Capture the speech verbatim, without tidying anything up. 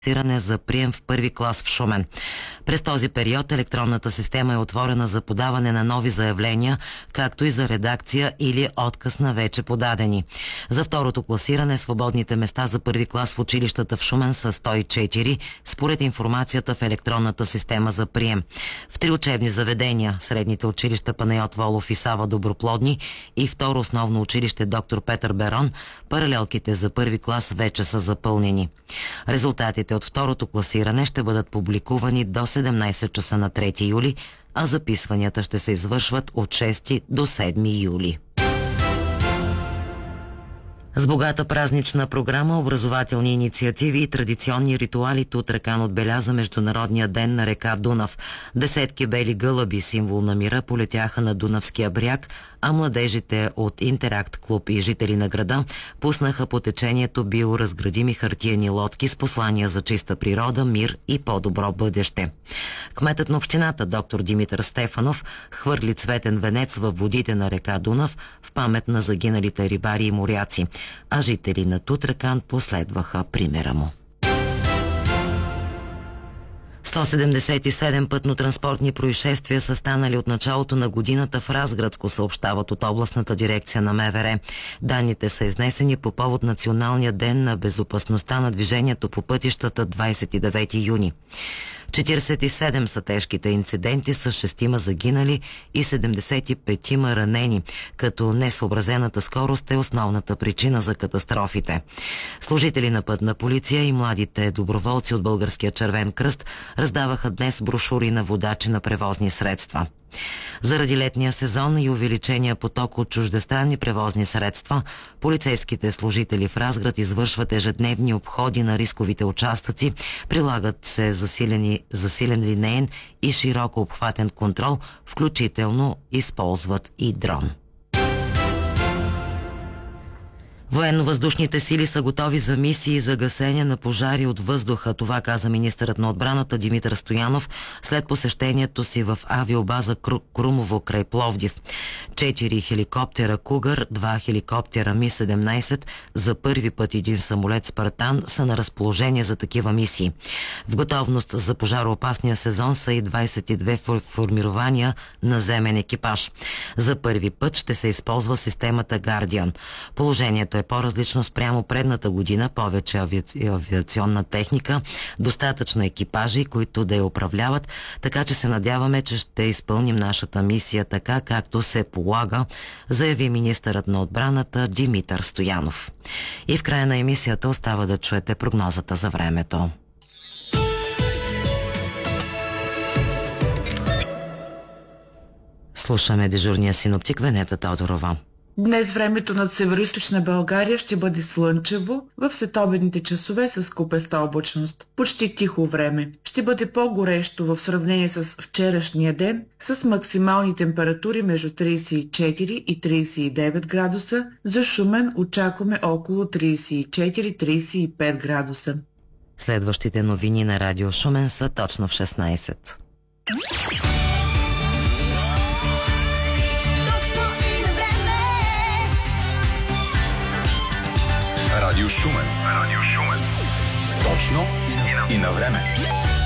за прием в първи клас в Шумен. През този период електронната система е отворена за подаване на нови заявления, както и за редакция или отказ на вече подадени. За второто класиране свободните места за първи клас в училищата в Шумен са сто и четири, според информацията в електронната система за прием. В три учебни заведения, средните училища Панайот Волов и Сава Доброплодни и второ основно училище Доктор Петър Берон, паралелките за първи клас вече са запълнени. Резултатите от второто класиране ще бъдат публикувани до седемнайсет часа на трети юли, а записванията ще се извършват от шести до седми юли. С богата празнична програма, образователни инициативи и традиционни ритуали Тутракан отбеляза Международния ден на река Дунав. Десетки бели гълъби, символ на мира, полетяха на Дунавския бряг, а младежите от Интеракт клуб и жители на града пуснаха по течението биоразградими хартиени лодки с послания за чиста природа, мир и по-добро бъдеще. Кметът на общината, доктор Димитър Стефанов, хвърли цветен венец във водите на река Дунав в памет на загиналите рибари и моряци, а жители на Тутракан последваха примера му. сто седемдесет и седем пътно-транспортни происшествия са станали от началото на годината в Разградско, съобщават от областната дирекция на МВР. Данните са изнесени по повод Националния ден на безопасността на движението по пътищата двайсет и девети юни. четирийсет и седем са тежките инциденти с шестима загинали и седемдесет и петима ранени, като несъобразената скорост е основната причина за катастрофите. Служители на пътна полиция и младите доброволци от Българския червен кръст раздаваха днес брошури на водачи на превозни средства. Заради летния сезон и увеличения поток от чуждестранни превозни средства, полицейските служители в Разград извършват ежедневни обходи на рисковите участъци, прилагат се засилени, засилен линеен и широко обхватен контрол, включително използват и дрон. Военно-въздушните сили са готови за мисии за гасене на пожари от въздуха. Това каза министърът на отбраната Димитър Стоянов след посещението си в авиобаза Крумово край Пловдив. Четири хеликоптера Кугър, два хеликоптера Ми седемнайсет, за първи път един самолет Спартан са на разположение за такива мисии. В готовност за пожароопасния сезон са и двайсет и две формирования наземен екипаж. За първи път ще се използва системата Guardian. Положението е по-различно спрямо предната година, повече авиаци... авиационна техника, достатъчно екипажи, които да я управляват, така че се надяваме, че ще изпълним нашата мисия така, както се полага, заяви министърът на отбраната Димитър Стоянов. И в края на емисията остава да чуете прогнозата за времето. Слушаме дежурния синоптик Венета Тодорова. Днес времето над североизточна България ще бъде слънчево, в следобедните часове с купеста облачност. Почти тихо време. Ще бъде по-горещо в сравнение с вчерашния ден, с максимални температури между трийсет и четири и трийсет и девет градуса. За Шумен очакваме около трийсет и четири - трийсет и пет градуса. Следващите новини на Радио Шумен са точно в шестнайсет. Радио Шумен. Радио Шумен. Точно и на време.